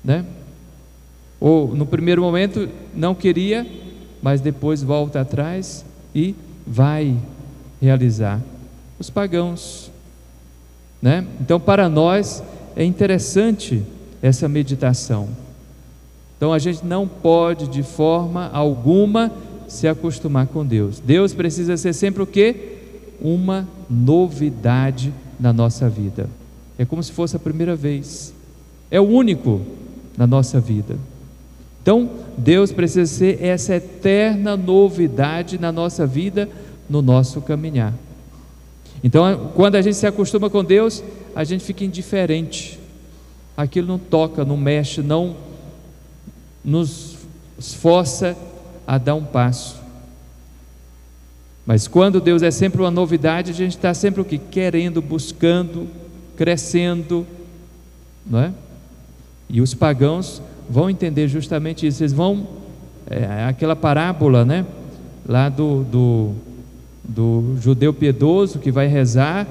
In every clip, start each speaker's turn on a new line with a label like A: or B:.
A: né? Ou no primeiro momento não queria, mas depois volta atrás e vai realizar. Os pagãos, né? Então, para nós é interessante essa meditação. Então, a gente não pode de forma alguma se acostumar com Deus. Deus precisa ser sempre o quê? Uma novidade na nossa vida. É como se fosse a primeira vez. É o único na nossa vida. Então, Deus precisa ser essa eterna novidade na nossa vida, no nosso caminhar. Então, quando a gente se acostuma com Deus, a gente fica indiferente. Aquilo não toca, não mexe, não nos esforça a dar um passo. Mas quando Deus é sempre uma novidade, a gente está sempre o quê? Querendo, buscando, crescendo, não é? E os pagãos vão entender justamente isso. Eles vão, aquela parábola, né? Lá do judeu piedoso que vai rezar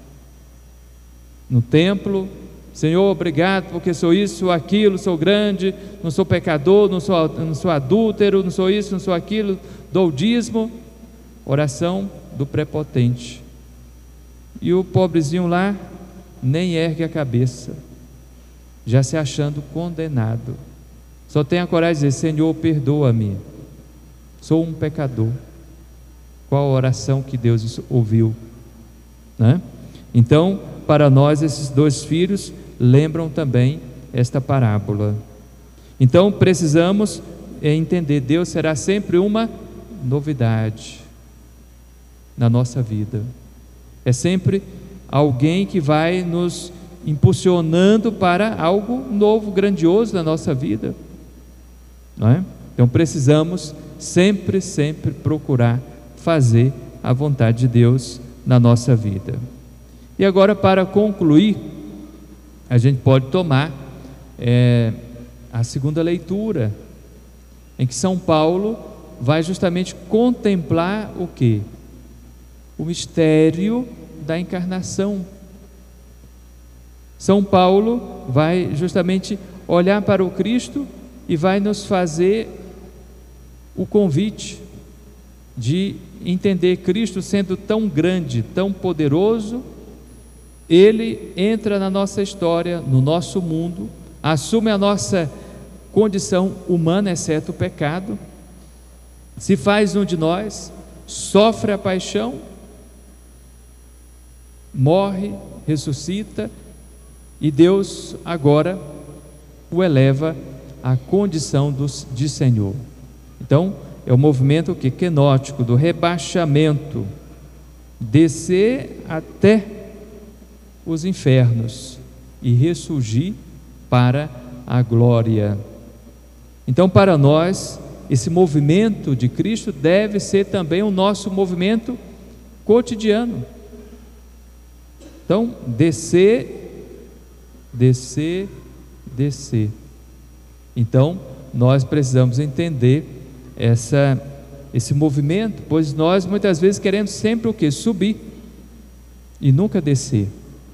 A: no templo: Senhor, obrigado porque sou isso, sou aquilo, sou grande, não sou pecador, não sou adúltero, não sou isso, não sou aquilo, dou o dízimo. Oração do prepotente. E o pobrezinho lá nem ergue a cabeça, já se achando condenado. Só tem a coragem de dizer: Senhor, perdoa-me, sou um pecador. Qual a oração que Deus ouviu, né? Então, para nós, esses dois filhos lembram também esta parábola. Então, precisamos entender: Deus será sempre uma novidade na nossa vida. É sempre alguém que vai nos impulsionando para algo novo, grandioso na nossa vida, não é? Então precisamos sempre procurar fazer a vontade de Deus na nossa vida. E agora, para concluir, a gente pode tomar a segunda leitura, em que São Paulo vai justamente contemplar o quê? O mistério da encarnação. São Paulo vai justamente olhar para o Cristo e vai nos fazer o convite de entender Cristo sendo tão grande, tão poderoso. Ele entra na nossa história, no nosso mundo, assume a nossa condição humana, exceto o pecado, se faz um de nós, sofre a paixão, morre, ressuscita, e Deus agora o eleva à condição de Senhor. Então é o movimento quenótico, do rebaixamento, descer até os infernos e ressurgir para a glória. Então, para nós, esse movimento de Cristo deve ser também o nosso movimento cotidiano. Então, descer, descer, descer. Então, nós precisamos entender esse movimento, pois nós muitas vezes queremos sempre o quê? Subir e nunca descer.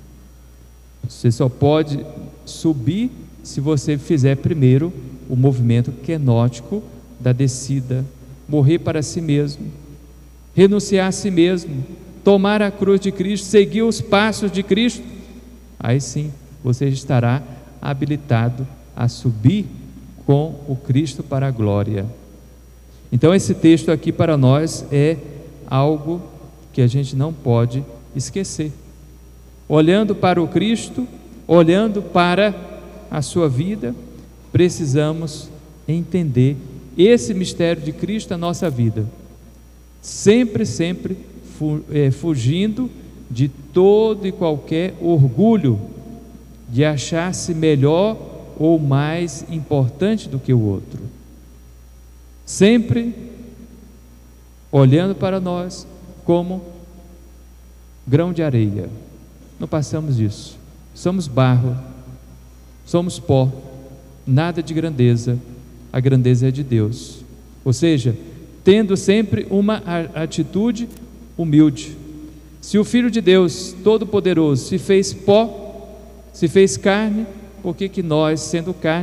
A: Você só pode subir se você fizer primeiro o movimento quenótico da descida, morrer para si mesmo, renunciar a si mesmo, tomar a cruz de Cristo, seguir os passos de Cristo. Aí sim você estará habilitado a subir com o Cristo para a glória. Então esse texto aqui para nós é algo que a gente não pode esquecer. Olhando para o Cristo, olhando para a sua vida, precisamos entender esse mistério de Cristo na nossa vida, sempre fugindo de todo e qualquer orgulho de achar-se melhor ou mais importante do que o outro, sempre olhando para nós como grão de areia. Não passamos disso, somos barro, somos pó, nada de grandeza, a grandeza é de Deus. Ou seja, tendo sempre uma atitude humilde. Se o Filho de Deus Todo-Poderoso se fez pó, se fez carne, por que nós, sendo carne,